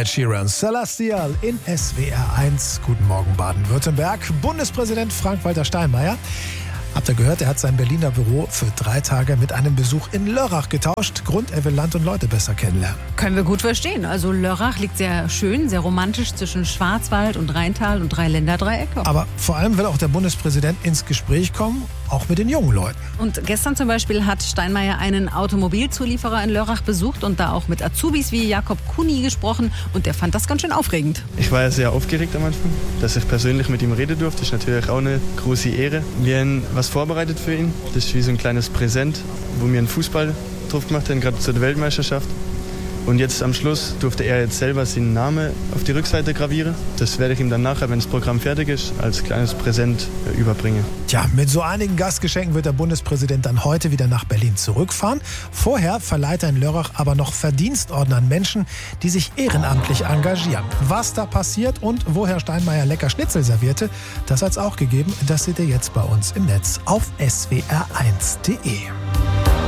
Ed Sheeran, Celestial in SWR 1. Guten Morgen Baden-Württemberg. Bundespräsident Frank-Walter Steinmeier. Habt ihr gehört, er hat sein Berliner Büro für 3 Tage mit einem Besuch in Lörrach getauscht. Grund, er will Land und Leute besser kennenlernen. Können wir gut verstehen. Also Lörrach liegt sehr schön, sehr romantisch zwischen Schwarzwald und Rheintal und Dreiländereieck. Aber vor allem will auch der Bundespräsident ins Gespräch kommen, auch mit den jungen Leuten. Und gestern zum Beispiel hat Steinmeier einen Automobilzulieferer in Lörrach besucht und da auch mit Azubis wie Jakob Kuni gesprochen. Und der fand das ganz schön aufregend. Ich war sehr aufgeregt am Anfang. Dass ich persönlich mit ihm reden durfte, ist natürlich auch eine große Ehre. Wir haben was vorbereitet für ihn. Das ist wie so ein kleines Präsent, wo wir einen Fußball drauf gemacht haben, gerade zur Weltmeisterschaft. Und jetzt am Schluss durfte er jetzt selber seinen Namen auf die Rückseite gravieren. Das werde ich ihm dann nachher, wenn das Programm fertig ist, als kleines Präsent überbringen. Tja, mit so einigen Gastgeschenken wird der Bundespräsident dann heute wieder nach Berlin zurückfahren. Vorher verleiht er in Lörrach aber noch Verdienstorden an Menschen, die sich ehrenamtlich engagieren. Was da passiert und wo Herr Steinmeier lecker Schnitzel servierte, das hat's auch gegeben. Das seht ihr jetzt bei uns im Netz auf swr1.de.